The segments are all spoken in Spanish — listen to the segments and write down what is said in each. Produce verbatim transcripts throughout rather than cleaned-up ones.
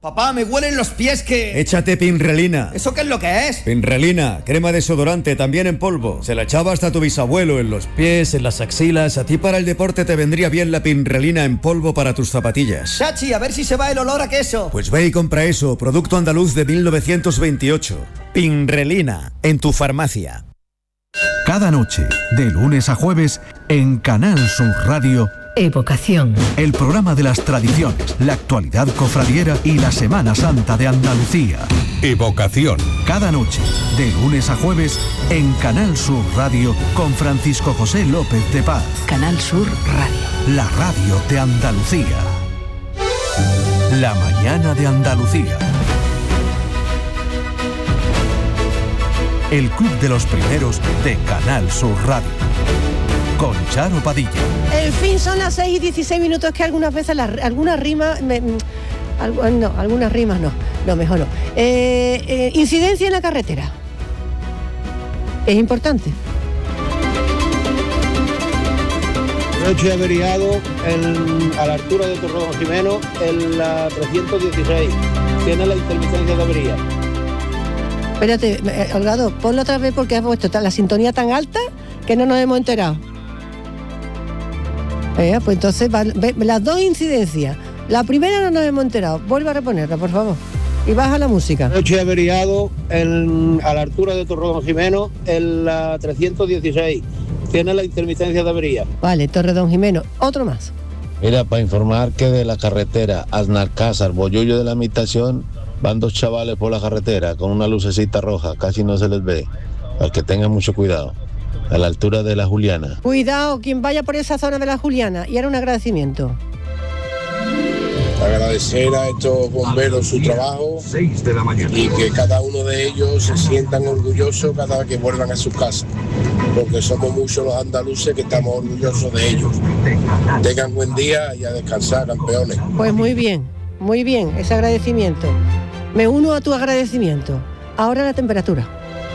Papá, me huelen los pies que... Échate Pinrelina. ¿Eso qué es lo que es? Pinrelina, crema desodorante, también en polvo. Se la echaba hasta tu bisabuelo en los pies, en las axilas. A ti para el deporte te vendría bien la Pinrelina en polvo para tus zapatillas. Chachi, a ver si se va el olor a queso. Pues ve y compra eso, producto andaluz de mil novecientos veintiocho. Pinrelina, en tu farmacia. Cada noche, de lunes a jueves, en Canal Sur Radio... Evocación. El programa de las tradiciones, la actualidad cofradiera y la Semana Santa de Andalucía. Evocación. Cada noche, de lunes a jueves, en Canal Sur Radio, con Francisco José López de Paz. Canal Sur Radio. La radio de Andalucía. La mañana de Andalucía. El club de los primeros de Canal Sur Radio. Con Charo Padilla. En fin, son las seis y dieciséis minutos, que algunas veces las, algunas rimas... Me, al, no, algunas rimas no. No, mejor no. Eh, eh, incidencia en la carretera. Es importante. Noche averiado en, a la altura de Torredón Jimeno, en la trescientos dieciséis. Tiene la intermitencia de avería. Espérate, eh, Holgado, ponlo otra vez porque has puesto la sintonía tan alta que no nos hemos enterado. Eh, pues entonces, va, ve, las dos incidencias. La primera no nos hemos enterado. Vuelve a reponerla, por favor. Y baja la música. Noche averiado en, a la altura de Torredón Jimeno, en la trescientos dieciséis. Tiene la intermitencia de avería. Vale, Torredón Jimeno. Otro más. Mira, para informar que de la carretera Aznalcázar, Bollullo de la Imitación, van dos chavales por la carretera con una lucecita roja. Casi no se les ve. Para que tengan mucho cuidado. A la altura de la Juliana. Cuidado, quien vaya por esa zona de la Juliana. Y ahora un agradecimiento. Agradecer a estos bomberos su trabajo y que cada uno de ellos se sientan orgullosos cada vez que vuelvan a sus casas, porque somos muchos los andaluces que estamos orgullosos de ellos. Tengan buen día y a descansar, campeones. Pues muy bien, muy bien, ese agradecimiento. Me uno a tu agradecimiento. Ahora la temperatura.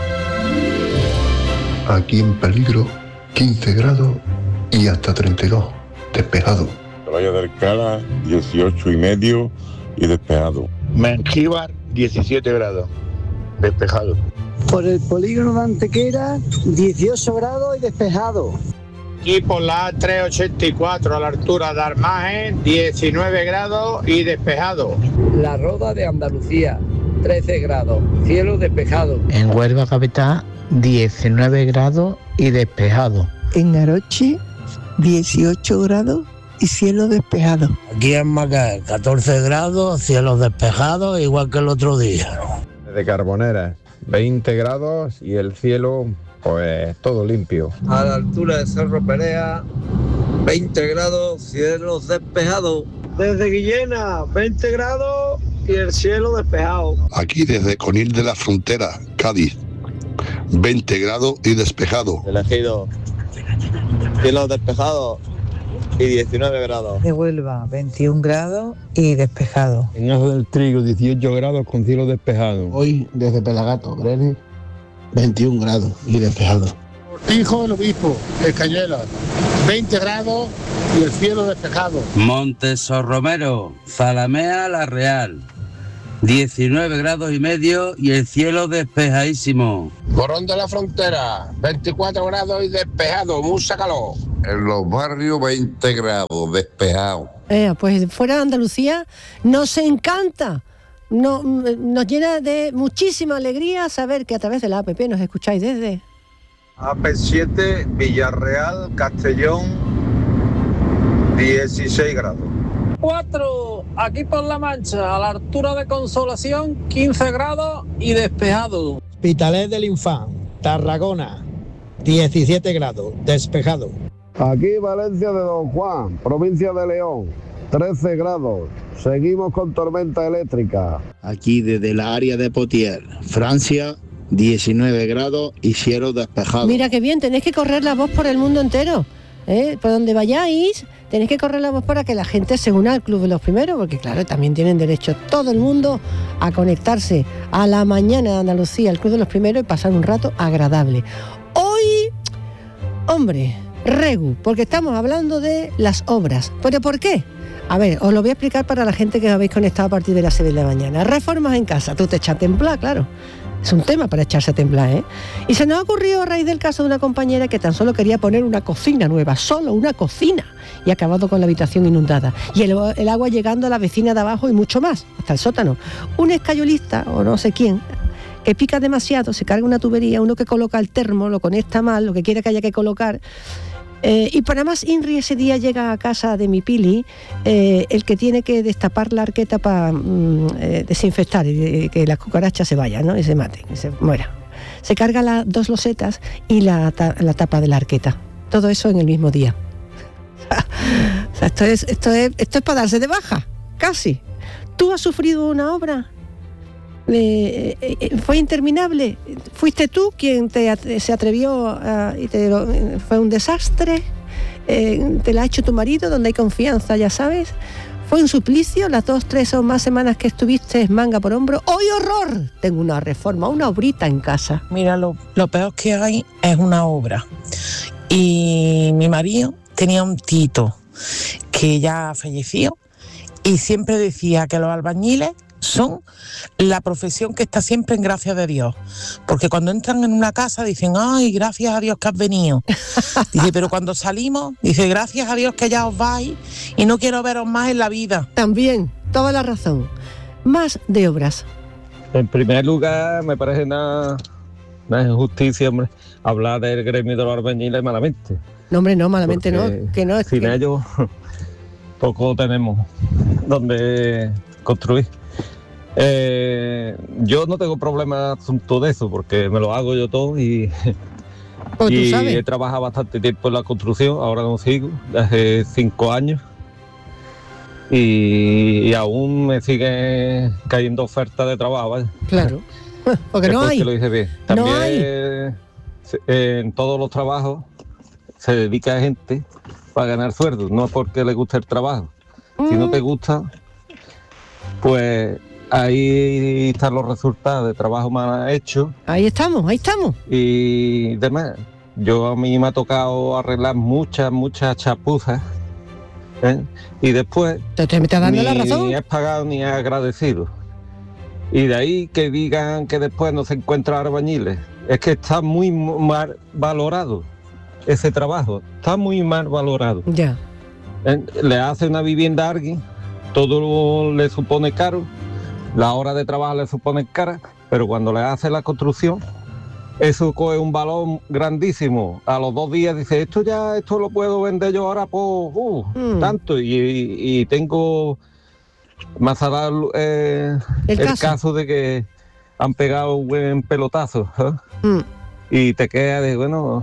Aquí en peligro, quince grados y hasta treinta y dos, despejado. Playa del Cala, dieciocho y medio y despejado. Mengíbar, diecisiete grados, despejado. Por el polígono de Antequera, dieciocho grados y despejado. Aquí por la trescientos ochenta y cuatro, a la altura de Armagen, diecinueve grados y despejado. La Roda de Andalucía, trece grados, cielo despejado. En Huelva capital, diecinueve grados y despejado. En Aroche, dieciocho grados y cielo despejado. Aquí en Macael, catorce grados, cielo despejado, igual que el otro día. De Carboneras, veinte grados y el cielo, pues, todo limpio. A la altura de Cerro Perea, veinte grados, cielo despejado. Desde Guillena, veinte grados y el cielo despejado. Aquí desde Conil de la Frontera, Cádiz, veinte grados y despejado. Elegido, cielo despejado y diecinueve grados. De Huelva, veintiún grados y despejado. En Ajo del Trigo, dieciocho grados con cielo despejado. Hoy desde Pelagato, Brenes, veintiún grados y despejado. Hijo del Obispo, Escañuelas, veinte grados y el cielo despejado. Montesorromero, Zalamea La Real, diecinueve grados y medio y el cielo despejadísimo. Morón de la Frontera, veinticuatro grados y despejado, mucha calor. En los barrios veinte grados, despejado. Eh, pues fuera de Andalucía nos encanta, no, nos llena de muchísima alegría saber que a través de la app nos escucháis desde... A P siete, Villarreal, Castellón, dieciséis grados. cuatro, aquí por La Mancha, a la altura de Consolación, quince grados y despejado. Hospitalet del Infant, Tarragona, diecisiete grados, despejado. Aquí Valencia de Don Juan, provincia de León, trece grados, seguimos con tormenta eléctrica. Aquí desde la área de Poitiers, Francia, diecinueve grados y cielo despejado. Mira qué bien, tenéis que correr la voz por el mundo entero. ¿Eh? Por donde vayáis, tenéis que correr la voz para que la gente se una al Club de los Primeros, porque claro, también tienen derecho todo el mundo a conectarse a la mañana de Andalucía, al Club de los Primeros, y pasar un rato agradable. Hoy, hombre, Regu, porque estamos hablando de las obras. ¿Pero por qué? A ver, os lo voy a explicar para la gente que os habéis conectado a partir de las seis de la mañana. Reformas en casa, tú te echas a temblar, claro. Es un tema para echarse a temblar, ¿eh? Y se nos ha ocurrido a raíz del caso de una compañera que tan solo quería poner una cocina nueva, solo una cocina, y ha acabado con la habitación inundada. Y el, el agua llegando a la vecina de abajo y mucho más, hasta el sótano. Un escayolista, o no sé quién, que pica demasiado, se carga una tubería, uno que coloca el termo, lo conecta mal, lo que quiera que haya que colocar. Eh, y para más Inri ese día llega a casa de mi Pili eh, el que tiene que destapar la arqueta para mm, eh, desinfectar y que las cucarachas se vayan, ¿no? Y se maten, y se mueran. Se carga las dos losetas y la, la tapa de la arqueta. Todo eso en el mismo día. O sea, esto es, esto es, esto es para darse de baja, casi. ¿Tú has sufrido una obra? Eh, eh, ¿Fue interminable? ¿Fuiste tú quien te, se atrevió a, y te, fue un desastre? Eh, ¿Te la ha hecho tu marido, donde hay confianza, ya sabes? ¿Fue un suplicio las dos, tres o más semanas que estuviste manga por hombro? ¡Hoy horror! Tengo una reforma, una obrita en casa. Mira, lo, lo peor que hay es una obra. Y mi marido tenía un tito que ya falleció y siempre decía que los albañiles son la profesión que está siempre en gracia de Dios, porque cuando entran en una casa dicen, ay, gracias a Dios que has venido. Dice, pero cuando salimos, dice, gracias a Dios que ya os vais y no quiero veros más en la vida. También, toda la razón. Más de obras. En primer lugar, me parece una, una injusticia, hombre, hablar del gremio de los albañiles malamente. No, hombre, no, malamente porque no, que no es sin que... ellos poco tenemos donde construir. Eh, yo no tengo problema asunto de eso, porque me lo hago yo todo y, pues y tú sabes. he trabajado bastante tiempo en la construcción, ahora no sigo, desde cinco años. Y, y aún me sigue cayendo ofertas de trabajo, ¿vale? Claro, porque no hay. Que lo dice bien. También no hay. Eh, en todos los trabajos se dedica gente para ganar sueldo, no es porque le guste el trabajo. Mm. Si no te gusta, pues ahí están los resultados de trabajo mal hecho. Ahí estamos, ahí estamos. Y demás. Yo a mí me ha tocado arreglar muchas, muchas chapuzas, ¿eh? Y después ¿Te, te estás dando ni la razón? es pagado ni es agradecido. Y de ahí que digan que después no se encuentran albañiles. Es que está muy mal valorado ese trabajo. Está muy mal valorado. Ya. ¿Eh? Le hace una vivienda a alguien, todo le supone caro, la hora de trabajo le supone cara, pero cuando le hace la construcción, eso coge un valor grandísimo. A los dos días dice, esto ya, esto lo puedo vender yo ahora por uh, mm. tanto. Y, y tengo más a dar eh, el, el caso. caso de que han pegado un buen pelotazo, ¿eh? mm. Y te queda de, bueno,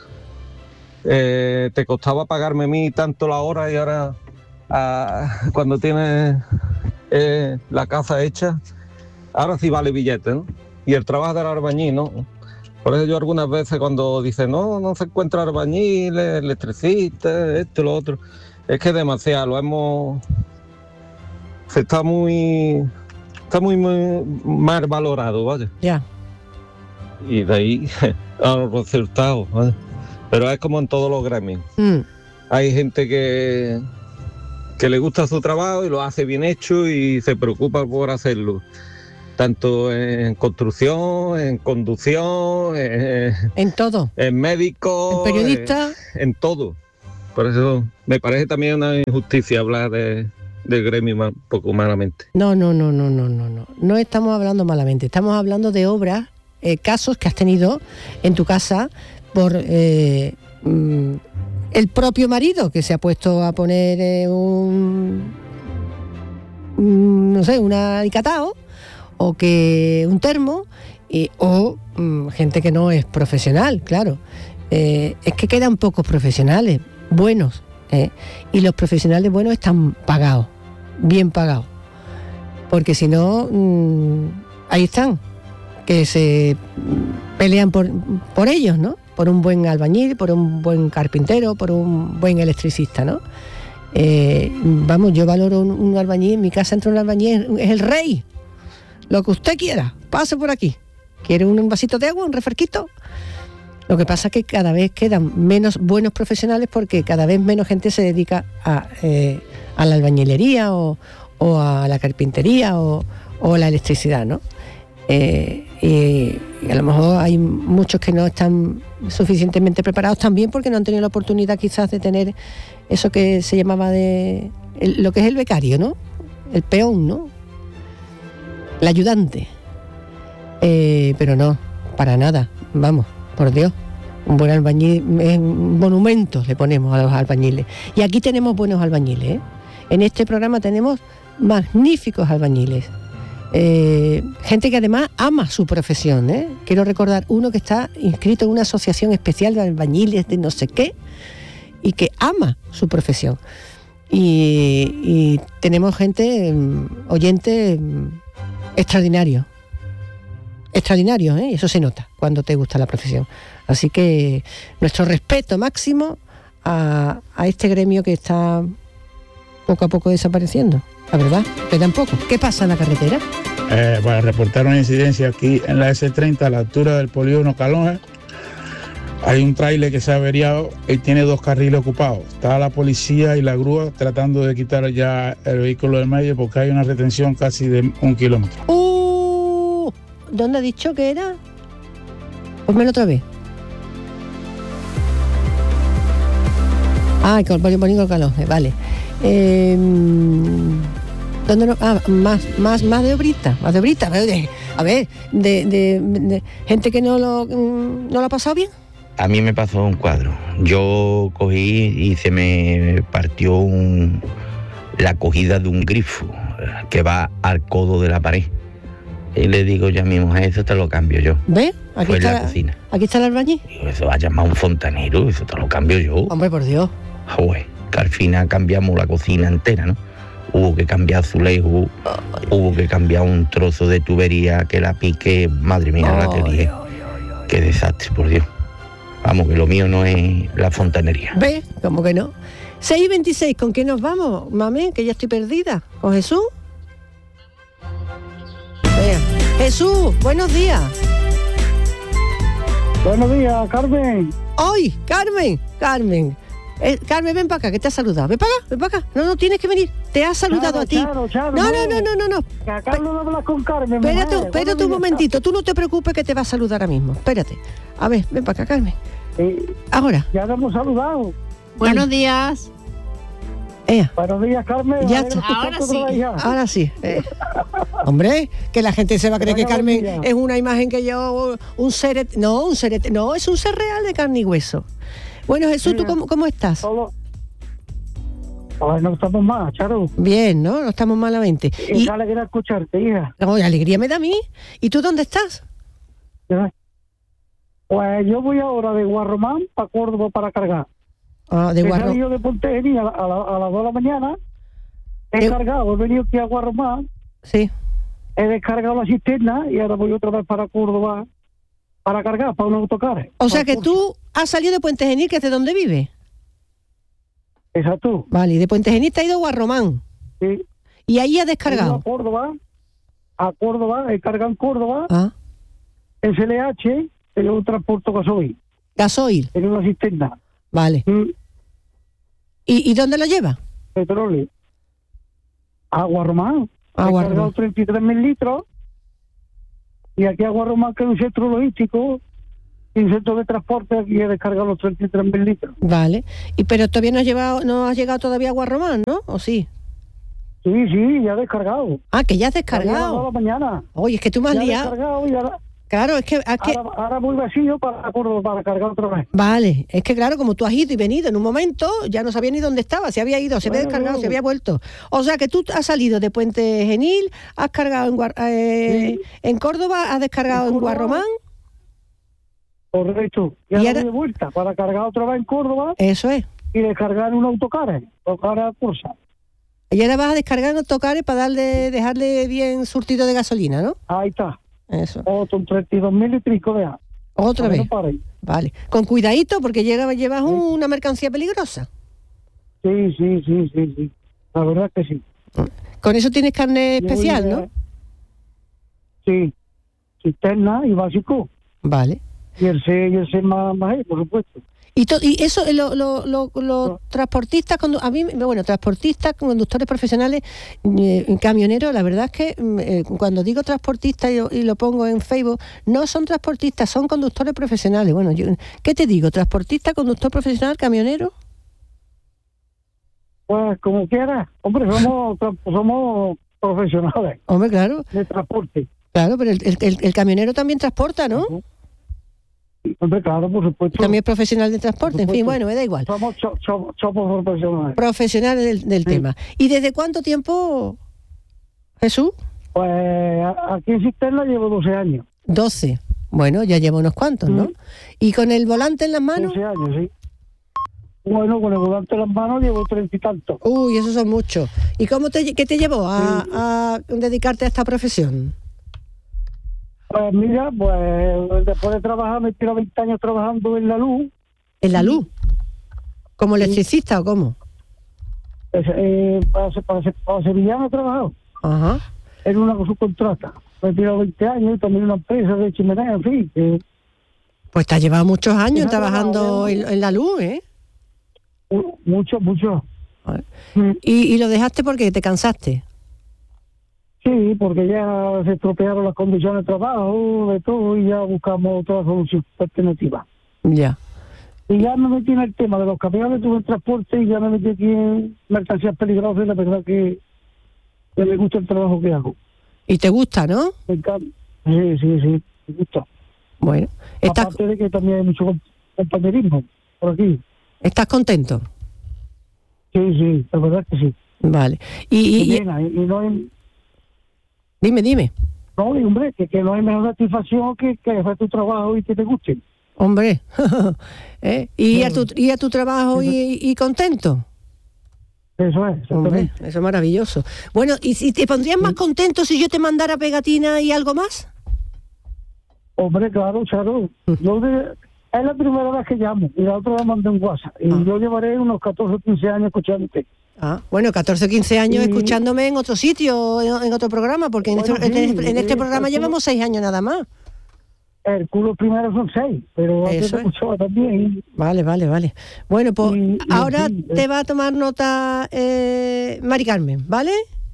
eh, te costaba pagarme a mí tanto la hora y ahora ah, cuando tienes eh, la casa hecha, ahora sí vale billete, ¿no? Y el trabajo del albañil, ¿no? Por eso yo algunas veces cuando dicen, no, no se encuentra albañiles, electricistas, esto, lo otro, es que demasiado, lo hemos... Se está muy... Está muy, muy mal valorado, ¿vale? Ya. Y de ahí a los resultados, ¿vale? Pero es como en todos los gremios. Mm. Hay gente que, que le gusta su trabajo y lo hace bien hecho y se preocupa por hacerlo. Tanto en construcción, en conducción, en, en todo. En médico. En periodista. En, en todo. Por eso me parece también una injusticia hablar de... del gremio un poco malamente. No, no, no, no, no, no, no. No estamos hablando malamente, estamos hablando de obras, eh, casos que has tenido en tu casa por eh, mm, el propio marido que se ha puesto a poner eh, un, un, no sé, un alicatao o que un termo y, o mm, gente que no es profesional, claro. Eh, es que quedan pocos profesionales buenos eh, y los profesionales buenos están pagados. Bien pagado, porque si no mmm, ahí están, que se pelean por, por ellos, ¿no? Por un buen albañil, por un buen carpintero, por un buen electricista, ¿no? Eh, vamos, yo valoro un, un albañil, en mi casa entra un albañil, es el rey, lo que usted quiera, pase por aquí, ¿quiere un vasito de agua, un refresquito? Lo que pasa es que cada vez quedan menos buenos profesionales porque cada vez menos gente se dedica a, eh, a la albañilería o, o a la carpintería o, o a la electricidad, ¿no? Eh, y, y a lo mejor hay muchos que no están suficientemente preparados también porque no han tenido la oportunidad quizás de tener eso que se llamaba de el, lo que es el becario, ¿no? El peón, ¿no? El ayudante. Eh, pero no, para nada, vamos, por Dios. Un buen albañil, eh, monumentos le ponemos a los albañiles. Y aquí tenemos buenos albañiles, ¿eh? En este programa tenemos magníficos albañiles. Eh, gente que además ama su profesión, ¿eh? Quiero recordar uno que está inscrito en una asociación especial de albañiles de no sé qué y que ama su profesión. Y, y tenemos gente, oyente extraordinario. Extraordinario, ¿eh? Eso se nota cuando te gusta la profesión. Así que nuestro respeto máximo a, a este gremio que está poco a poco desapareciendo. La verdad, quedan poco. ¿Qué pasa en la carretera? Eh, para reportar una incidencia aquí en la ese treinta a la altura del polígono Calonge, hay un tráiler que se ha averiado y tiene dos carriles ocupados. Está la policía y la grúa tratando de quitar ya el vehículo del medio porque hay una retención casi de un kilómetro. Uh, ¿Dónde ha dicho que era? Pónmelo otra vez. Ah, el polígono Calonge, vale. Eh, ¿Dónde no? Ah, más, más, más de obrita, más de obrita. A ver, de, de, de gente que no lo, no lo ha pasado bien. A mí me pasó un cuadro. Yo cogí y se me partió un, la cogida de un grifo que va al codo de la pared. Y le digo yo a mi mujer, eso te lo cambio yo. ¿Ves? Aquí Fue está en la la, cocina. Aquí está el albañil. Digo, eso va a llamar a un fontanero, eso te lo cambio yo. Hombre, por Dios. Joder, que al final cambiamos la cocina entera, ¿no? Hubo que cambiar azulejo, hubo que cambiar un trozo de tubería que la pique, madre mía, oh, la que lié. Qué desastre, por Dios. Vamos, que lo mío no es la fontanería. ¿Ves? ¿Cómo que no? seis y veintiséis, ¿con quién nos vamos, mami? Que ya estoy perdida. ¿Con Jesús? Vea. Jesús, buenos días. Buenos días, Carmen. ¡Ay, Carmen! Carmen. Eh, Carmen, ven para acá, que te ha saludado. Ven para acá, ven para acá. No, no, tienes que venir. Te ha saludado Charo, a ti. Charo, Charo, no, no, no, no, no, no. Que acabo de hablar con Carmen. Espérate, espérate un momentito. Tú no te preocupes que te va a saludar ahora mismo. Espérate. A ver, ven para acá, Carmen. Eh, ahora. Ya te hemos saludado. Buenos días. Ella. Buenos días, Carmen. Ya está. Ahora sí. Ahora sí. Eh. Hombre, que la gente se va a creer que Carmen es una imagen que yo, un ser, no, un ser, no, es un ser real de carne y hueso. Bueno, Jesús, sí, ¿tú cómo, cómo estás? Solo... Ay, no estamos mal, Charo. Bien, ¿no? No estamos malamente. Y qué alegría escucharte, hija. No, alegría me da a mí. ¿Y tú dónde estás? Pues yo voy ahora de Guarromán para Córdoba para cargar. Ah, de Guarromán. He salido de Pontevería a, a, a las dos de la mañana. He eh... cargado, he venido aquí a Guarromán. Sí. He descargado la cisterna y ahora voy otra vez para Córdoba para cargar, para un autocar. O sea que tú has salido de Puente Genil, que es de donde vive. Exacto. Vale, y de Puente Genil te ha ido a Guarromán. Sí. Y ahí has descargado. A Córdoba, a Córdoba, he cargado en Córdoba. Ah. S L H, en un transporte gasoil. Gasoil. En una cisterna. Vale. Mm. ¿Y, ¿Y dónde lo lleva? Petróleo. A Guarromán. A he Guarromán. cargado treinta y tres mil litros. Y aquí a Guarromán, que es un centro logístico, y un centro de transporte, aquí he descargado los treinta y tres mil litros. Vale. Y pero todavía no has, llevado, no has llegado todavía a Guarromán, ¿no? ¿O sí? Sí, sí, ya he descargado. Ah, que ya has descargado. A la mañana. Oye, es que tú me has ya liado. He descargado y ahora... Claro, es que... Es que... Ahora, ahora muy vacío para, para cargar otra vez. Vale, es que claro, como tú has ido y venido en un momento, ya no sabía ni dónde estaba, se había ido, se había bueno, descargado, bueno. se había vuelto. O sea que tú has salido de Puente Genil, has cargado en, Guar... eh, sí. en Córdoba, has descargado en, en Guarromán. Correcto. Y, y ahora voy de vuelta para cargar otra vez en Córdoba. Eso es. Y descargar un autocar, autocar a cursa. Y ahora vas a descargar en autocares para darle, dejarle bien surtido de gasolina, ¿no? Ahí está. Eso. Otro treinta y dos mil litros de agua. Otra vez. No vale. Con cuidadito porque llega, llevas sí. una mercancía peligrosa. Sí, sí, sí, sí, sí. La verdad que sí. Con eso tienes carne Yo especial, ¿no? Sí. Cisterna y básico. Vale. y el C, y el C más, más E, por supuesto. Y, to, y eso, los lo, lo, lo no. transportistas, condu, a mí, bueno, transportistas, conductores profesionales, eh, camioneros, la verdad es que eh, cuando digo transportistas y, y lo pongo en Facebook, no son transportistas, son conductores profesionales. Bueno, yo, ¿qué te digo? ¿Transportista, conductor profesional, camionero? Pues como quieras, hombre, somos somos profesionales. Hombre, claro. De transporte. Claro, pero el, el, el camionero también transporta, ¿no? Uh-huh. Hombre, claro, por supuesto. También es profesional de transporte, en fin, bueno, me da igual. Somos, somos, somos profesionales. Profesionales del, del sí. tema. ¿Y desde cuánto tiempo, Jesús? Pues aquí en Cisterna llevo doce años. doce. Bueno, ya llevo unos cuantos, ¿no? Mm. ¿Y con el volante en las manos? doce años, sí. Bueno, con el volante en las manos llevo treinta y tantos. Uy, esos son muchos. ¿Y cómo te, qué te llevó a, sí. a dedicarte a esta profesión? Pues mira, pues después de trabajar, me tiro veinte años trabajando en la luz. ¿En la luz? ¿Como electricista sí. o cómo? Pues, eh, para, para, para Sevillano he trabajado. Ajá. En una subcontrata. Me he tirado veinte años y también en una empresa de chimenea, en fin. Eh. Pues te has llevado muchos años trabajando en, en la luz, ¿eh? Mucho, mucho. ¿Y, ¿Y lo dejaste porque te cansaste? Sí, porque ya se estropearon las condiciones de trabajo, de todo, y ya buscamos otra solución alternativa. Ya. Y ya me metí en el tema de los camiones, tuve el transporte y ya me metí aquí en mercancías peligrosas y la verdad que, que me gusta el trabajo que hago. ¿Y te gusta, no? Me encanta. Sí, sí, sí, me gusta. Bueno. ¿Estás... Aparte de que también hay mucho compañerismo por aquí. ¿Estás contento? Sí, sí, la verdad que sí. Vale. Y, y, y, y, y no hay... Dime, dime. No, hombre, que, que no hay mejor satisfacción que, que hacer tu trabajo y que te guste. Hombre. ¿Eh? ¿Y, sí. a tu, ¿Y a tu trabajo y, y contento? Eso es. Hombre, eso es maravilloso. Bueno, ¿y si te pondrías más contento si yo te mandara pegatina y algo más? Hombre, claro, claro. Yo de, es la primera vez que llamo y la otra vez mandé un WhatsApp. Y ah. yo llevaré unos catorce o quince años escuchándote. Ah, bueno, catorce o quince años sí. escuchándome en otro sitio, en, en otro programa, porque bueno, en, este, sí, en este sí, programa llevamos seis años nada más. El culo primero son seis, pero antes te escuchaba también. Vale, vale, vale. Bueno, pues y, ahora y, te va a tomar nota eh, Mari Carmen, ¿vale?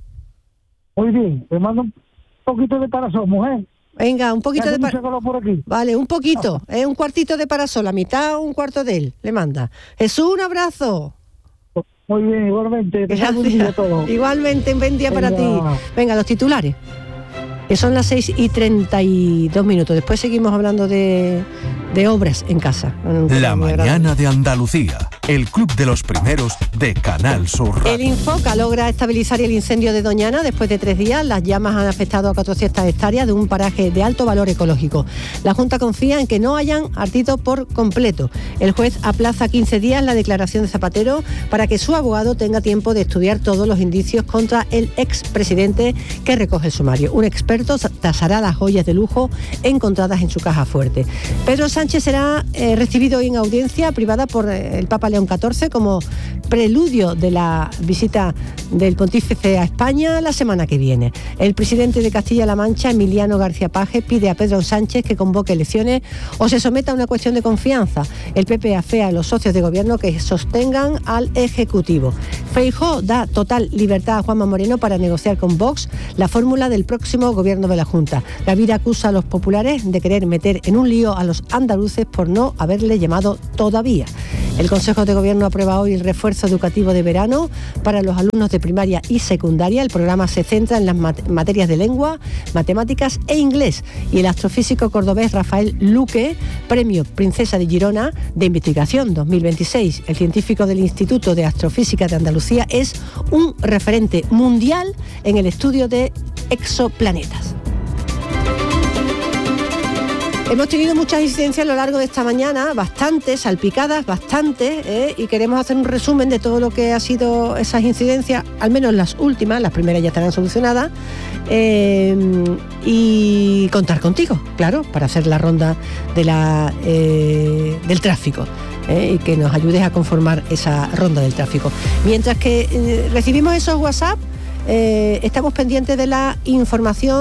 Muy bien, te mando un poquito de parasol, mujer. Venga, un poquito de parasol. Por aquí. Vale, un poquito, es eh, un cuartito de parasol, la mitad o un cuarto de él, le manda. Jesús, un abrazo. Muy bien, igualmente. Gracias. Todo. Igualmente, un buen día Venga. para ti. Venga, los titulares, que son las seis y treinta y dos minutos. Después seguimos hablando de, de obras en casa. La mañana de Andalucía, el club de los primeros de Canal Sur Radio. El Infoca logra estabilizar el incendio de Doñana después de tres días. Las llamas han afectado a cuatrocientas hectáreas de un paraje de alto valor ecológico. La Junta confía en que no hayan ardido por completo. El juez aplaza quince días la declaración de Zapatero para que su abogado tenga tiempo de estudiar todos los indicios contra el expresidente que recoge el sumario. Un experto tasará las joyas de lujo encontradas en su caja fuerte. Pedro Sánchez será eh, recibido hoy en audiencia privada por eh, el Papa León catorce como preludio de la visita del pontífice a España la semana que viene. El presidente de Castilla-La Mancha, Emiliano García Paje, pide a Pedro Sánchez que convoque elecciones o se someta a una cuestión de confianza. El P P afea a los socios de gobierno que sostengan al Ejecutivo. Feijóo da total libertad a Juanma Moreno para negociar con Vox la fórmula del próximo gobierno de la Junta. Gavira acusa a los populares de querer meter en un lío a los andaluces por no haberle llamado todavía. El Consejo de Gobierno aprueba hoy el refuerzo educativo de verano para los alumnos de primaria y secundaria. El programa se centra en las mat- materias de lengua, matemáticas e inglés. Y el astrofísico cordobés Rafael Luque, premio Princesa de Girona de Investigación dos mil veintiséis. El científico del Instituto de Astrofísica de Andalucía es un referente mundial en el estudio de exoplanetas. Hemos tenido muchas incidencias a lo largo de esta mañana, bastantes, salpicadas, bastantes, ¿eh? y queremos hacer un resumen de todo lo que ha sido esas incidencias, al menos las últimas, las primeras ya estarán solucionadas, eh, y contar contigo, claro, para hacer la ronda de la, eh, del tráfico. Eh, y que nos ayudes a conformar esa ronda del tráfico. Mientras que eh, recibimos esos WhatsApp, Eh, estamos pendientes de la información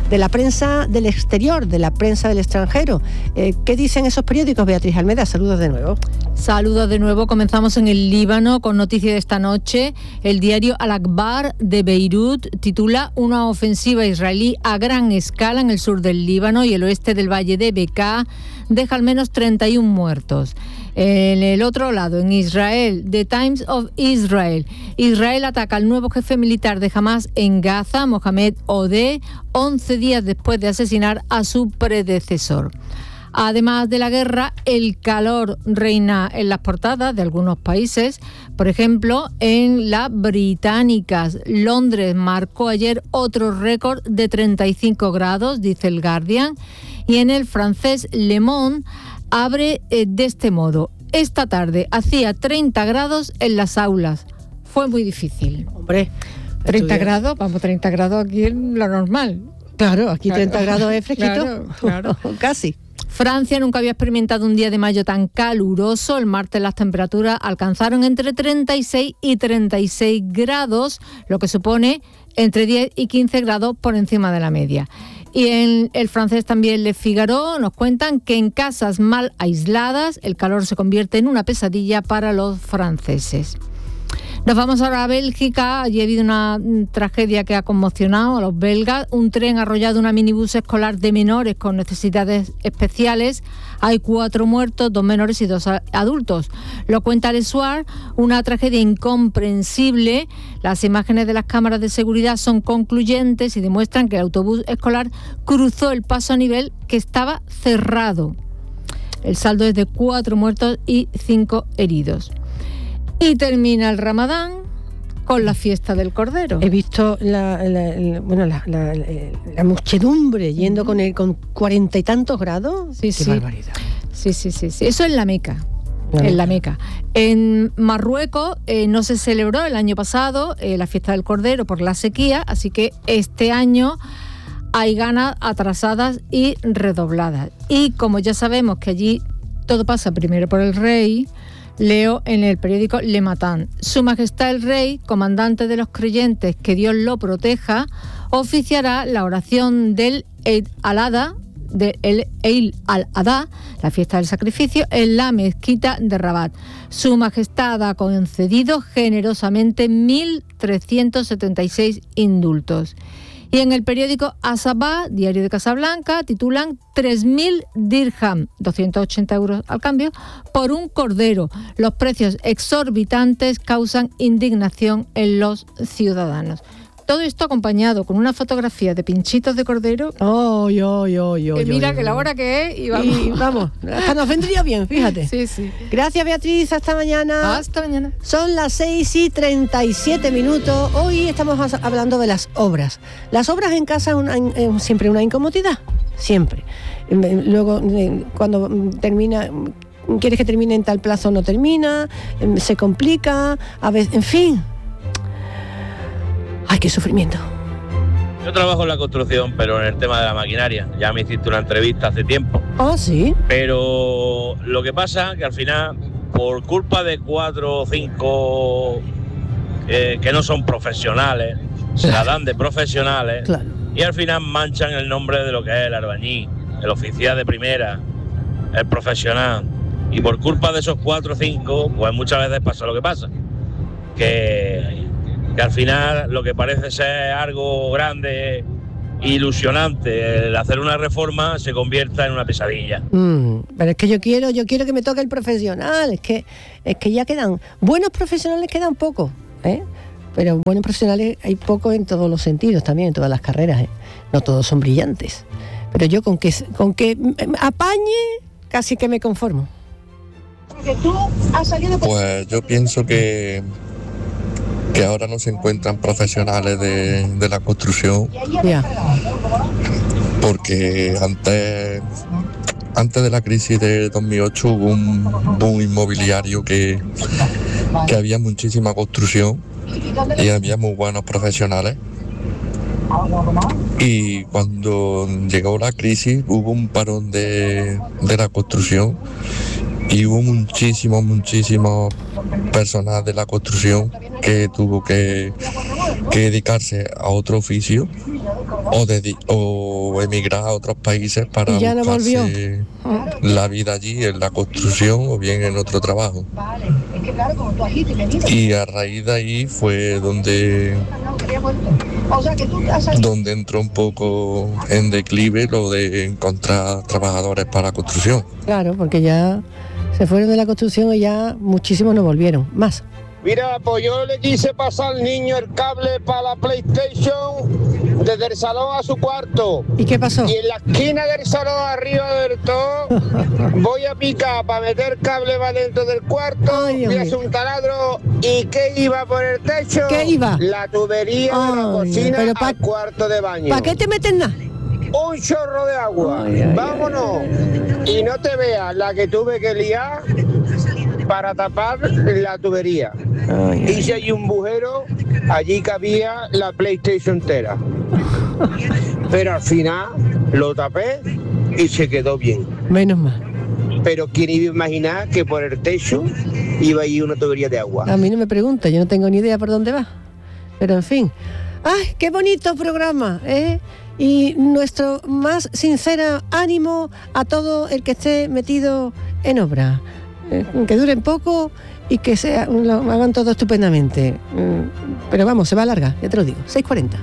de la prensa del exterior, de la prensa del extranjero. Eh, ¿Qué dicen esos periódicos, Beatriz Almeda? Saludos de nuevo. Saludos de nuevo. Comenzamos en el Líbano con noticia de esta noche. El diario Al-Akhbar de Beirut titula una ofensiva israelí a gran escala en el sur del Líbano y el oeste del valle de Bekaa deja al menos treinta y uno muertos. En el otro lado, en Israel, The Times of Israel. Israel ataca al nuevo jefe militar de Hamas en Gaza, Mohamed Odeh, once días después de asesinar a su predecesor. Además de la guerra, el calor reina en las portadas de algunos países. Por ejemplo, en las británicas, Londres marcó ayer otro récord de treinta y cinco grados, dice el Guardian. Y en el francés, Le Monde abre eh, de este modo. Esta tarde hacía treinta grados en las aulas. Fue muy difícil. Hombre, treinta grados, vamos, treinta grados aquí es lo normal. Claro, aquí claro. treinta grados es fresquito. Claro, claro. Casi. Francia nunca había experimentado un día de mayo tan caluroso. El martes las temperaturas alcanzaron entre treinta y seis y treinta y seis grados, lo que supone entre diez y quince grados por encima de la media. Y en el francés también Le Figaro nos cuentan que en casas mal aisladas el calor se convierte en una pesadilla para los franceses. Nos vamos ahora a Bélgica. Allí ha habido una tragedia que ha conmocionado a los belgas. Un tren ha arrollado una minibús escolar de menores con necesidades especiales. Hay cuatro muertos, dos menores y dos adultos. Lo cuenta Le Soir, una tragedia incomprensible. Las imágenes de las cámaras de seguridad son concluyentes y demuestran que el autobús escolar cruzó el paso a nivel que estaba cerrado. El saldo es de cuatro muertos y cinco heridos. Y termina el Ramadán con la fiesta del Cordero. He visto la, la, la, bueno, la, la, la, la muchedumbre yendo uh-huh. con el con cuarenta y tantos grados. Sí, Qué sí. barbaridad. Sí, sí, sí, sí. Eso en la Meca. La en la Meca. En Marruecos eh, no se celebró el año pasado eh, la fiesta del Cordero por la sequía, así que este año hay ganas atrasadas y redobladas. Y como ya sabemos que allí todo pasa primero por el rey, leo en el periódico Le Matin. Su Majestad el Rey, comandante de los creyentes, que Dios lo proteja, oficiará la oración del Eid al-Adha, del Eid al-Adha, la fiesta del sacrificio, en la mezquita de Rabat. Su Majestad ha concedido generosamente mil trescientos setenta y seis indultos. Y en el periódico Asabah, diario de Casablanca, titulan tres mil dirham, doscientos ochenta euros al cambio, por un cordero. Los precios exorbitantes causan indignación en los ciudadanos. Todo esto acompañado con una fotografía de pinchitos de cordero. Oh, yo, yo, yo. Que mira yo, que yo. la hora que es y vamos. Y vamos, hasta nos vendría bien, fíjate. Sí, sí. Gracias, Beatriz, hasta mañana. Hasta mañana. Son las seis y treinta y siete minutos. Hoy estamos hablando de las obras. Las obras en casa son una, siempre una incomodidad, siempre. Luego, cuando termina... Quieres que termine en tal plazo, no termina, se complica, a veces, en fin... ¡Ay, qué sufrimiento! Yo trabajo en la construcción, pero en el tema de la maquinaria. Ya me hiciste una entrevista hace tiempo. Ah, sí. Pero lo que pasa es que al final, por culpa de cuatro o cinco eh, que no son profesionales, se la dan de profesionales, claro. Y al final manchan el nombre de lo que es el albañil, el oficial de primera, el profesional. Y por culpa de esos cuatro o cinco, pues muchas veces pasa lo que pasa. Que... que al final lo que parece ser algo grande, ilusionante, el hacer una reforma se convierta en una pesadilla. Mm, pero es que yo quiero, yo quiero que me toque el profesional, es que, es que ya quedan, buenos profesionales quedan pocos, ¿eh? Pero buenos profesionales hay pocos en todos los sentidos también, en todas las carreras, ¿eh? No todos son brillantes. Pero yo con que, con que apañe, casi que me conformo. Pues yo pienso que que ahora no se encuentran profesionales de, de la construcción, yeah. porque antes, antes de la crisis de dos mil ocho hubo un boom inmobiliario que, que había muchísima construcción y había muy buenos profesionales. Y cuando llegó la crisis hubo un parón de, de la construcción y hubo muchísimos, muchísimos personas de la construcción que tuvo que, que dedicarse a otro oficio o, dedi- o emigrar a otros países para Y ya no volvió. buscarse la vida allí en la construcción o bien en otro trabajo. Y a raíz de ahí fue donde donde entró un poco en declive lo de encontrar trabajadores para la construcción. Claro, porque ya se fueron de la construcción y ya muchísimos no volvieron. Más. Mira, pues yo le quise pasar al niño el cable para la PlayStation desde el salón a su cuarto. ¿Y qué pasó? Y en la esquina del salón arriba del todo voy a picar para meter cable para dentro del cuarto. Ay, voy a hacer un taladro. ¿Y qué iba por el techo? ¿Qué iba? La tubería Ay, de la cocina pero pa- al cuarto de baño. ¿Para qué te meten nada? Un chorro de agua. Ay, ay, Vámonos. Y no te veas la que tuve que liar para tapar la tubería. Ay, ay. Hice allí un bujero, allí cabía la PlayStation entera. Pero al final lo tapé y se quedó bien. Menos mal. Pero quién iba a imaginar que por el techo iba a ir una tubería de agua. A mí no me pregunta, yo no tengo ni idea por dónde va. Pero en fin. ¡Ay, qué bonito programa! ¿eh? Y nuestro más sincero ánimo a todo el que esté metido en obra. Eh, que duren poco y que sea, lo hagan todo estupendamente. Mm, Pero vamos, se va a alargar, ya te lo digo. seis cuarenta.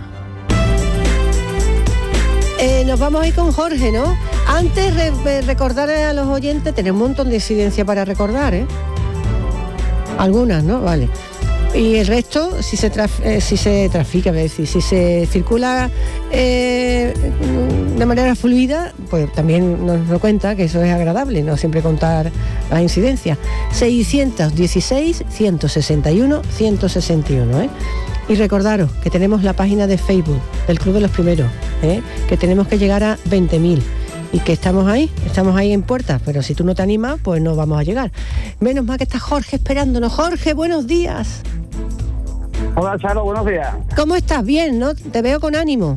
Eh, nos vamos a ir con Jorge, ¿no? Antes re- recordar a los oyentes, tenemos un montón de incidencia para recordar, ¿eh? Algunas, ¿no? Vale. Y el resto, si se, traf- eh, si se trafica, es decir, si se circula eh, de manera fluida, pues también nos lo cuenta, que eso es agradable, no siempre contar las incidencias. seiscientos dieciséis, ciento sesenta y uno, ciento sesenta y uno, ¿eh? Y recordaros que tenemos la página de Facebook del Club de los Primeros, ¿eh? Que tenemos que llegar a veinte mil. Y que estamos ahí, estamos ahí en puertas, pero si tú no te animas, pues no vamos a llegar. Menos mal que está Jorge esperándonos. Jorge, buenos días. Hola, Charo, buenos días. ¿Cómo estás? Bien, ¿no? Te veo con ánimo.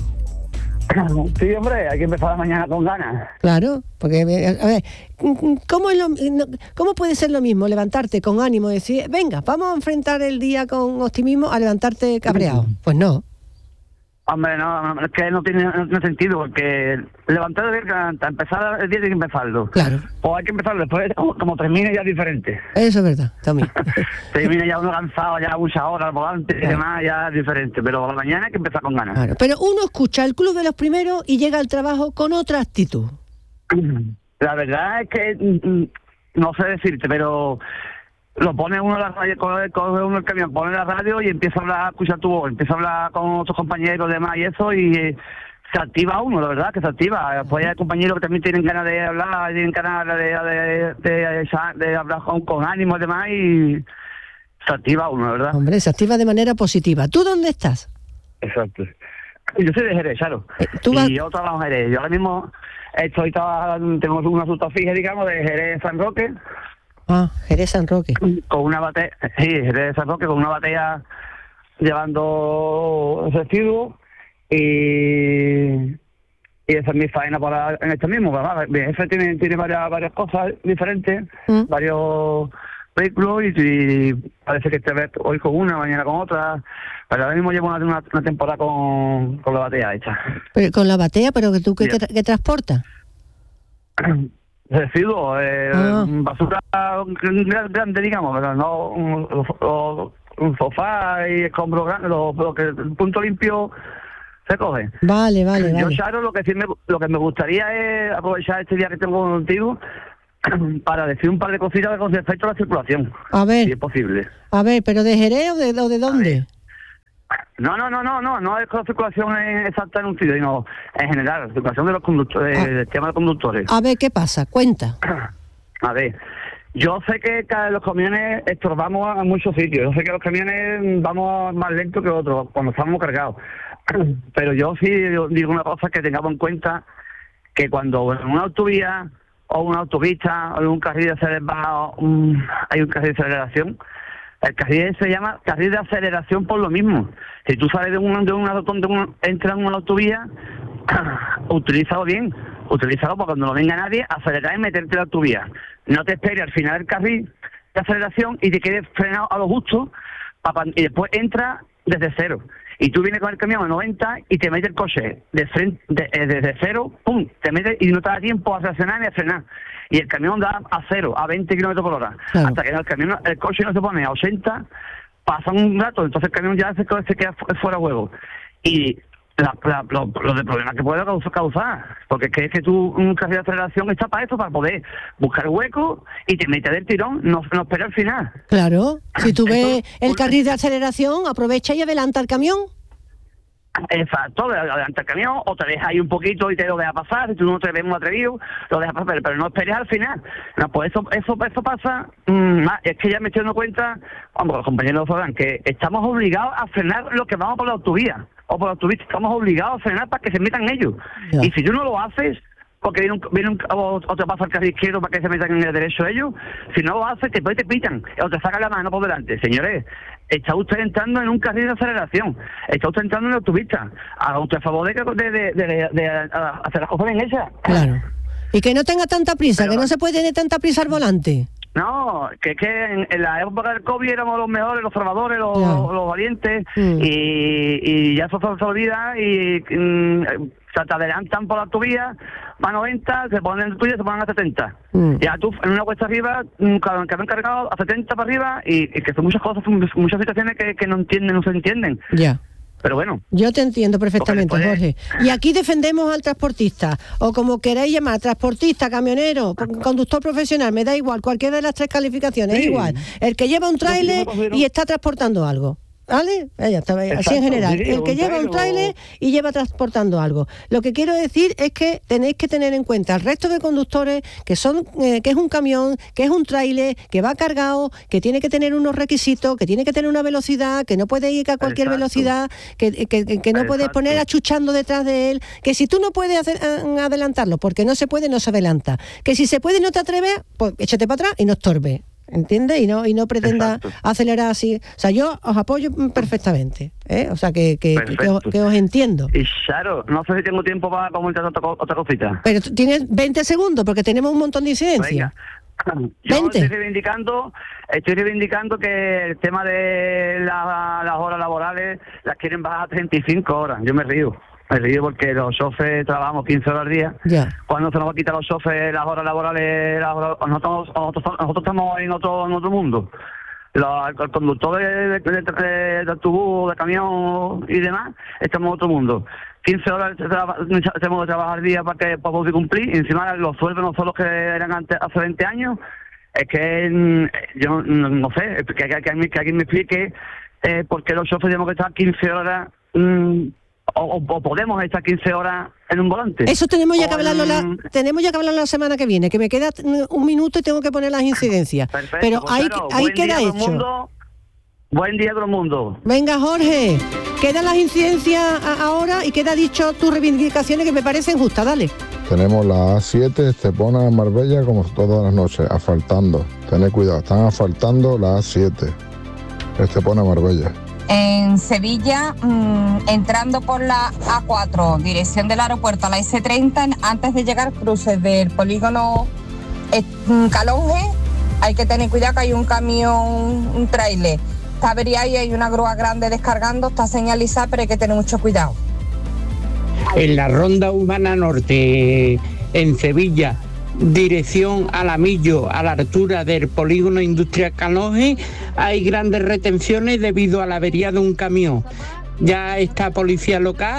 Sí, hombre, hay que empezar la mañana con ganas. Claro, porque, a ver, ¿cómo, es lo, ¿cómo puede ser lo mismo levantarte con ánimo y decir, venga, vamos a enfrentar el día con optimismo a levantarte cabreado? Pues no. Hombre, no, no, es que no tiene, no tiene sentido, porque levantar el día, empezar el día tiene que empezarlo. Claro. O hay que empezarlo después, como, como termine ya es diferente. Eso es verdad, también. Termina ya uno cansado, ya muchas horas al volante y demás, ya es diferente. Pero a la mañana hay que empezar con ganas. Claro, pero uno escucha el Club de los Primeros y llega al trabajo con otra actitud. La verdad es que mm, no sé decirte, pero lo pone uno la radio, coge, coge uno el camión, pone la radio y empieza a hablar, a escuchar tu voz, empieza a hablar con otros compañeros y demás y eso, y eh, se activa uno, la verdad que se activa. Después hay compañeros que también tienen ganas de hablar, tienen ganas de, de, de, de, de hablar con, con ánimo y demás, y se activa uno, la verdad. Hombre, se activa de manera positiva. ¿Tú dónde estás? Exacto. Yo soy de Jerez, claro. Eh, ¿tú vas- Y yo trabajo en Jerez. Yo ahora mismo estoy trabajando, tengo una ruta fija, digamos, de Jerez San Roque. Ah, Jerez San Roque. Con una batea, sí, Jerez San Roque, con una batea llevando residuos y, y esa es mi faena para en este mismo. ¿Verdad? Mi jefe tiene, tiene varias, varias cosas diferentes, ¿Mm? varios vehículos y, y parece que este vez hoy con una, mañana con otra. Pero ahora mismo llevo una, una, una temporada con, con la batea hecha. Pero con la batea, pero que tú qué, Bien. qué, qué transportas. Residuos, eh, Ah. basura gran- grande, digamos, pero no un, un- un sofá y escombros grandes, lo, lo que el punto limpio se coge. Vale, vale, Yo, vale. Charo, lo que sí me, lo que me gustaría es aprovechar este día que tengo contigo para decir un par de cositas con respecto a la circulación, A ver, si es posible. a ver, ¿pero de Jerez o de, o de dónde? No, no, no, no, no, no es con la circulación exacta en un sitio, sino en general, la circulación de los conductores, Ah. del tema de conductores. A ver, ¿qué pasa? Cuenta. A ver, yo sé que cada- los camiones estorbamos a muchos sitios. Yo sé que los camiones vamos más lento que otros cuando estamos cargados. Pero yo sí digo una cosa, que tengamos en cuenta que cuando en una autovía o una autopista o en un carril de aceleración, hay un carril de aceleración, el carril se llama carril de aceleración por lo mismo. Si tú sales de una, de una rotonda, de una- entras en una autovía, utilízalo bien. Utilízalo para cuando no venga nadie, acelerar y meterte en la autovía. No te esperes al final del carril de aceleración y te quedes frenado a lo justo, pa- pa- y después entra desde cero. Y tú vienes con el camión a noventa y te metes el coche de frente, de, de, desde cero, pum, te metes y no te da tiempo a reaccionar ni a frenar. Y el camión da a cero, a veinte kilómetros por hora. Claro. Hasta que el camión, el coche no se pone a ochenta, pasa un rato, entonces el camión ya se, se queda fuera huevo. Y la, la, lo, lo de problemas que puede causar, porque es que, es que tú, un carril de aceleración está para eso, para poder buscar hueco y te metes del tirón, no, no espera al final. Claro, si tú ves el carril de aceleración, aprovecha y adelanta el camión. Exacto, adelanta el camión, o te dejas ahí un poquito y te lo dejas pasar, si tú no te ves muy atrevido, lo dejas pasar, pero no esperes al final. No, pues eso eso, eso pasa, mmm, es que ya me estoy dando cuenta, vamos, los compañeros sabrán, que estamos obligados a frenar los que vamos por la autovía, o por la autovía, estamos obligados a frenar para que se metan ellos. Ya. Y si tú no lo haces, porque viene un, viene un o, o te pasa al carril izquierdo para que se metan en el derecho ellos, si no lo haces, después te pitan, o te sacan la mano por delante. Señores, está usted entrando en un carril de aceleración, está usted entrando en la autopista, haga usted a favor de, de, de, de, de, de hacer las cosas bien hechas. Claro. Y que no tenga tanta prisa, pero, que no se puede tener tanta prisa al volante. No, que es que en, en la época del COVID éramos los mejores, los salvadores, los, los, los valientes, mm. y, y ya eso se olvida y mm, te adelantan por la autovía, va a noventa, se ponen en tuya, se ponen a setenta. Mm. Ya tú en una cuesta arriba, un camión cargado a setenta para arriba, y, y que son muchas cosas, muchas situaciones que, que no entienden, no se entienden. Ya. Pero bueno. Yo te entiendo perfectamente, después... Jorge. Y aquí defendemos al transportista, o como queráis llamar, transportista, camionero, conductor profesional, me da igual, cualquiera de las tres calificaciones, sí. Es igual. El que lleva un tráiler y está transportando algo. ¿Vale? Ya está, así Exacto, en general. Sí, el que lleva un tráiler y lleva transportando algo. Lo que quiero decir es que tenéis que tener en cuenta al resto de conductores que son eh, que es un camión, que es un tráiler, que va cargado, que tiene que tener unos requisitos, que tiene que tener una velocidad, que no puede ir a cualquier Exacto. velocidad, que, que, que, que no puedes poner achuchando detrás de él, que si tú no puedes hacer, adelantarlo, porque no se puede, no se adelanta. Que si se puede y no te atreves, pues échate para atrás y no estorbe. ¿Entiendes? Y no y no pretenda Exacto. acelerar así. O sea, yo os apoyo perfectamente, ¿eh? O sea, que, que, que, os, que os entiendo. Y claro, no sé si tengo tiempo para comentar otra, otra cosita. Pero tienes veinte segundos, porque tenemos un montón de incidencias. Yo veinte. Estoy reivindicando, estoy reivindicando que el tema de la, las horas laborales las quieren bajar a treinta y cinco horas. Yo me río. Me río porque los choferes trabajamos quince horas al día. Ya. Cuando se nos va a quitar los choferes las horas laborales, las horas, nosotros, nosotros, nosotros estamos en otro, en otro mundo. Los, el conductor de, de, de, de, de autobús, de camión y demás, estamos en otro mundo. quince horas tenemos que trabajar al día para que para poder cumplir, y encima los sueldos no son los que eran antes, hace veinte años. Es que yo no, no sé, que, que, que, que alguien me explique eh, por qué los choferes tenemos que estar quince horas... Mmm, O, o podemos estar quince horas en un volante. Eso tenemos ya que hablarlo la, tenemos ya que hablarlo la semana que viene, que me queda un minuto y tengo que poner las incidencias. Perfecto, pero pues ahí, claro, ahí queda hecho. Mundo, buen día a todo el mundo. Venga, Jorge, quedan las incidencias ahora y queda dicho tus reivindicaciones que me parecen justas, dale. Tenemos la A siete, Estepona en Marbella, como todas las noches, asfaltando. Tened cuidado, están asfaltando la A siete, Estepona en Marbella. En Sevilla, mmm, entrando por la A cuatro, dirección del aeropuerto a la ese treinta, antes de llegar cruces del polígono eh, Calonge, hay que tener cuidado que hay un camión, un tráiler, está averiado y hay una grúa grande descargando, está señalizada, pero hay que tener mucho cuidado. En la ronda urbana norte, en Sevilla, dirección Alamillo, a la altura del polígono industrial Calonge, hay grandes retenciones debido a la avería de un camión. Ya está policía local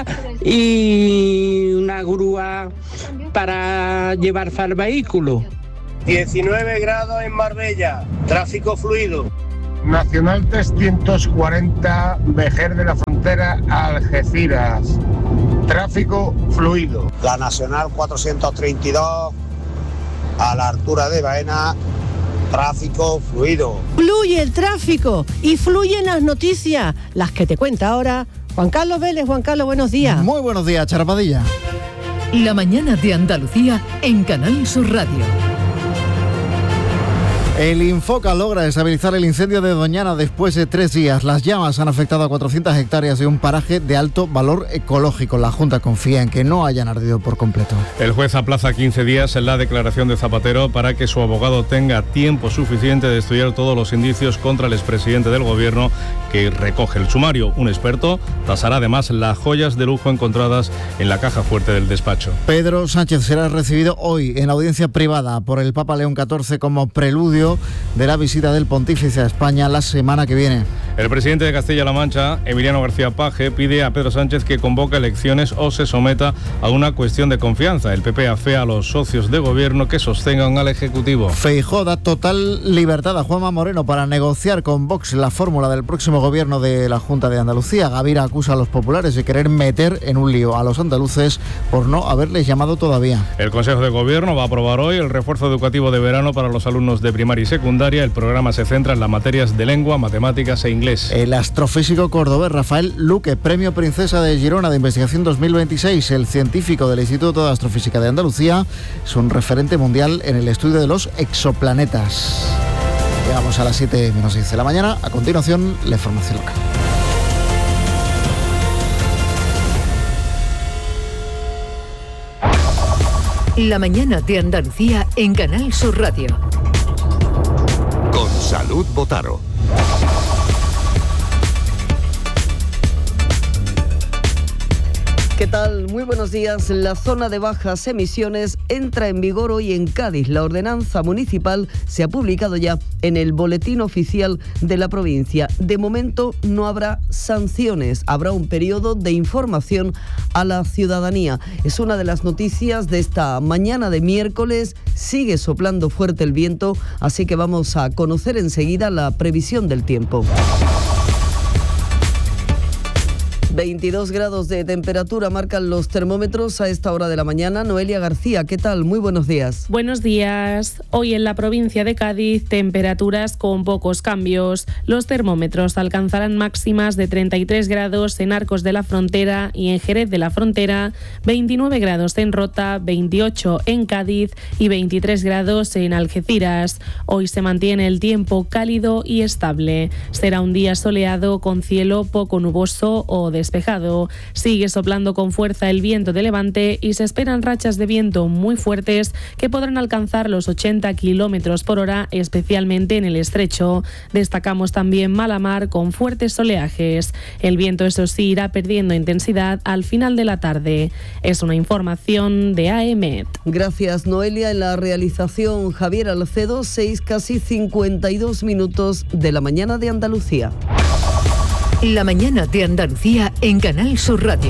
y una grúa para llevarse al vehículo. diecinueve grados en Marbella, tráfico fluido. Nacional trescientos cuarenta, Vejer de la Frontera, Algeciras, tráfico fluido. La Nacional cuatrocientos treinta y dos, a la altura de Baena, tráfico fluido. Fluye el tráfico y fluyen las noticias, las que te cuenta ahora Juan Carlos Vélez. Juan Carlos, buenos días. Muy buenos días, Charapadilla. La mañana de Andalucía en Canal Sur Radio. El Infoca logra estabilizar el incendio de Doñana después de tres días. Las llamas han afectado a cuatrocientas hectáreas de un paraje de alto valor ecológico. La Junta confía en que no hayan ardido por completo. El juez aplaza quince días en la declaración de Zapatero para que su abogado tenga tiempo suficiente de estudiar todos los indicios contra el expresidente del Gobierno que recoge el sumario. Un experto tasará además las joyas de lujo encontradas en la caja fuerte del despacho. Pedro Sánchez será recibido hoy en audiencia privada por el Papa León catorce como preludio de la visita del pontífice a España la semana que viene. El presidente de Castilla-La Mancha, Emiliano García Paje, pide a Pedro Sánchez que convoque elecciones o se someta a una cuestión de confianza. El P P afea a los socios de gobierno que sostengan al Ejecutivo. Feijóo da total libertad a Juanma Moreno para negociar con Vox la fórmula del próximo gobierno de la Junta de Andalucía. Gavira acusa a los populares de querer meter en un lío a los andaluces por no haberles llamado todavía. El Consejo de Gobierno va a aprobar hoy el refuerzo educativo de verano para los alumnos de primaria y secundaria. El programa se centra en las materias de lengua, matemáticas e inglés. El astrofísico cordobés Rafael Luque, Premio Princesa de Girona de Investigación dos mil veintiséis, el científico del Instituto de Astrofísica de Andalucía, es un referente mundial en el estudio de los exoplanetas. Llegamos a las siete menos diez de la mañana. A continuación, la información local. La mañana de Andalucía en Canal Sur Radio. Con Salud Botaro. ¿Qué tal? Muy buenos días. La zona de bajas emisiones entra en vigor hoy en Cádiz. La ordenanza municipal se ha publicado ya en el boletín oficial de la provincia. De momento no habrá sanciones, habrá un periodo de información a la ciudadanía. Es una de las noticias de esta mañana de miércoles. Sigue soplando fuerte el viento, así que vamos a conocer enseguida la previsión del tiempo. veintidós grados de temperatura marcan los termómetros a esta hora de la mañana. Noelia García, ¿qué tal? Muy buenos días. Buenos días. Hoy en la provincia de Cádiz, temperaturas con pocos cambios. Los termómetros alcanzarán máximas de treinta y tres grados en Arcos de la Frontera y en Jerez de la Frontera, veintinueve grados en Rota, veintiocho en Cádiz y veintitrés grados en Algeciras. Hoy se mantiene el tiempo cálido y estable. Será un día soleado con cielo poco nuboso o despejado. despejado. Sigue soplando con fuerza el viento de levante y se esperan rachas de viento muy fuertes que podrán alcanzar los ochenta kilómetros por hora, especialmente en el estrecho. Destacamos también mala mar con fuertes oleajes. El viento, eso sí, irá perdiendo intensidad al final de la tarde. Es una información de A E M E T. Gracias, Noelia. En la realización, Javier Alcedo, seis casi cincuenta y dos minutos de la mañana de Andalucía. La mañana de Andalucía en Canal Sur Radio.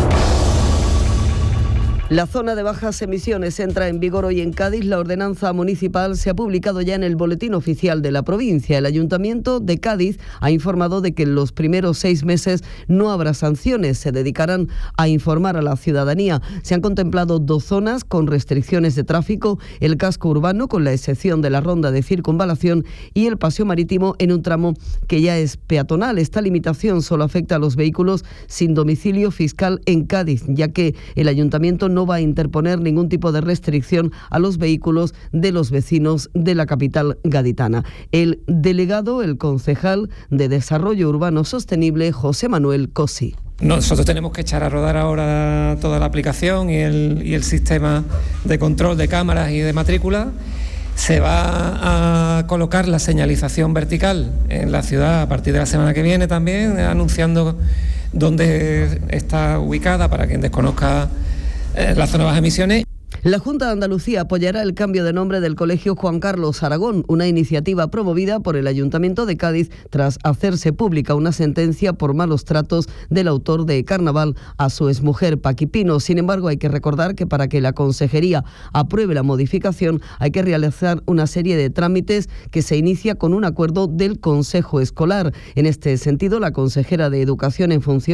La zona de bajas emisiones entra en vigor hoy en Cádiz. La ordenanza municipal se ha publicado ya en el boletín oficial de la provincia. El Ayuntamiento de Cádiz ha informado de que en los primeros seis meses no habrá sanciones. Se dedicarán a informar a la ciudadanía. Se han contemplado dos zonas con restricciones de tráfico: el casco urbano, con la excepción de la ronda de circunvalación, y el paseo marítimo en un tramo que ya es peatonal. Esta limitación solo afecta a los vehículos sin domicilio fiscal en Cádiz, ya que el Ayuntamiento no no va a interponer ningún tipo de restricción a los vehículos de los vecinos de la capital gaditana. El delegado, el concejal de Desarrollo Urbano Sostenible, José Manuel Cosi. Nosotros tenemos que echar a rodar ahora toda la aplicación y el, y el sistema de control de cámaras y de matrícula. Se va a colocar la señalización vertical en la ciudad a partir de la semana que viene también, anunciando dónde está ubicada para quien desconozca la zona de bajas emisiones. La Junta de Andalucía apoyará el cambio de nombre del Colegio Juan Carlos Aragón, una iniciativa promovida por el Ayuntamiento de Cádiz tras hacerse pública una sentencia por malos tratos del autor de Carnaval a su exmujer Paqui Pino. Sin embargo, hay que recordar que para que la Consejería apruebe la modificación hay que realizar una serie de trámites que se inicia con un acuerdo del Consejo Escolar. En este sentido, la consejera de Educación en función